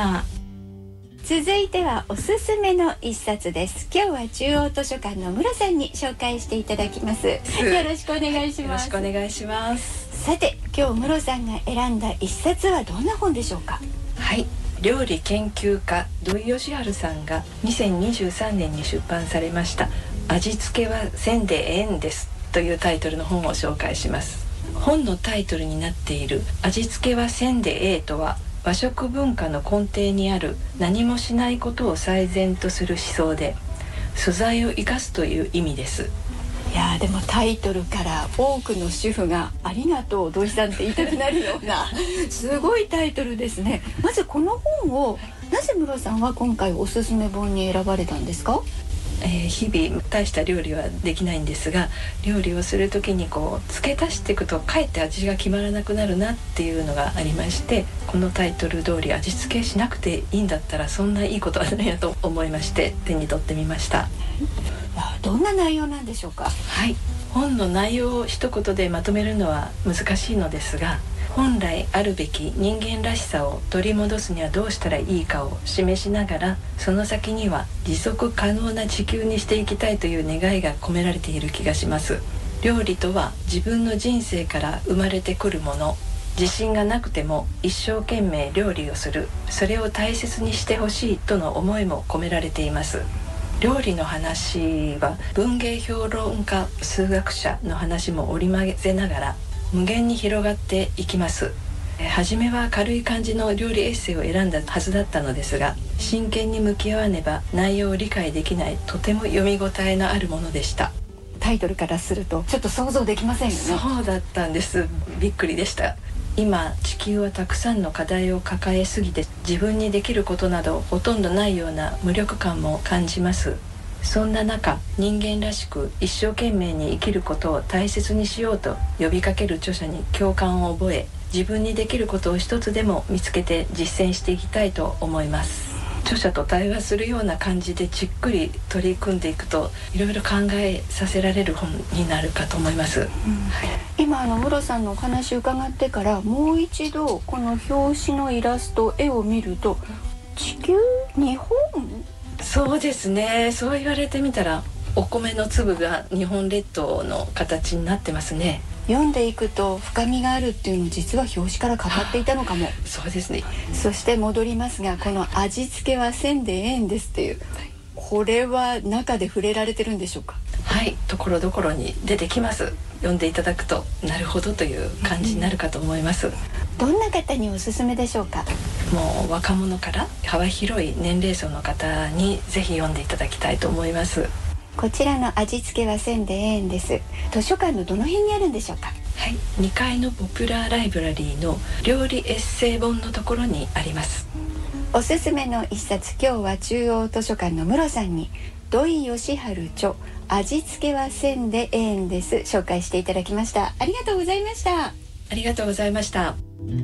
。 続いてはおすすめの一冊です。今日は中央図書館の室さんに紹介していただきます。よろしくお願いします。 よろしくお願いします。 さて、今日室さんが選んだ一冊はどんな本でしょうか？ はい、料理研究家土井善晴さんが2023年に出版されました味付けはせんでええんですというタイトルの本を紹介します。本のタイトルになっている味付けはせんでええとは、和食文化の根底にある何もしないことを最善とする思想で、素材を生かすという意味です。 いやでもタイトルから多くの主婦がありがとう土井さんって言いたくなるようなすごいタイトルですね。まずこの本をなぜ室さんは今回おすすめ本に選ばれたんですか？ 日々大した料理はできないんですが、料理をする時に付け足していくとかえって味が決まらなくなるなっていうのがありまして、このタイトル通り味付けしなくていいんだったらそんないいことはないなと思いまして手に取ってみました。 どんな内容なんでしょうか？ はい、本の内容を一言でまとめるのは難しいのですが、本来あるべき人間らしさを取り戻すにはどうしたらいいかを示しながら、その先には持続可能な地球にしていきたいという願いが込められている気がします。料理とは自分の人生から生まれてくるもの。自信がなくても一生懸命料理をする、それを大切にしてほしいとの思いも込められています。料理の話は文芸評論家、数学者の話も織り交ぜながら無限に広がっていきます。初めは軽い感じの料理エッセイを選んだはずだったのですが、真剣に向き合わねば内容を理解できない、とても読み応えのあるものでした。 タイトルからするとちょっと想像できませんよね。 そうだったんです。びっくりでした。今地球はたくさんの課題を抱えすぎて、自分にできることなどほとんどないような無力感も感じます。そんな中、人間らしく一生懸命に生きることを大切にしようと呼びかける著者に共感を覚え、自分にできることを一つでも見つけて実践していきたいと思います。著者と対話するような感じでじっくり取り組んでいくと、いろいろ考えさせられる本になるかと思います。 今室さんのお話を伺ってからもう一度この表紙のイラスト、絵を見ると地球、日本？ そうですね、そう言われてみたらお米の粒が日本列島の形になってますね。 読んでいくと深みがあるっていうのを実は表紙から語っていたのかも。 そうですね。 そして戻りますが、この味付けはせんでええんですっていう、これは中で触れられてるんでしょうか？ はい、ところどころに出てきます。読んでいただくとなるほどという感じになるかと思います。 どんな方におすすめでしょうか？ もう若者から幅広い年齢層の方にぜひ読んでいただきたいと思います。 こちらの味付けはせんでええんです。図書館のどの辺にあるんでしょうか？ はい、2階のポピュラーライブラリーの料理エッセイ本のところにあります。 おすすめの一冊、今日は中央図書館の室さんに土井善晴著味付けはせんでええんです紹介していただきました。ありがとうございました。 ありがとうございました。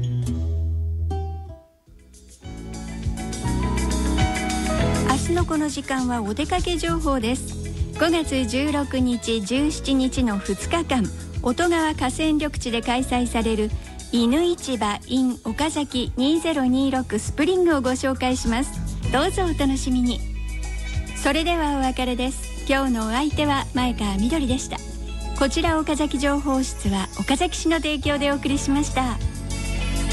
明日のこの時間はお出かけ情報です。5月16日17日の2日間、音川河川緑地で開催される犬市場 in 岡崎2026スプリングをご紹介します。どうぞお楽しみに。それではお別れです。今日のお相手は前川みどりでした。こちら岡崎情報室は岡崎市の提供でお送りしました。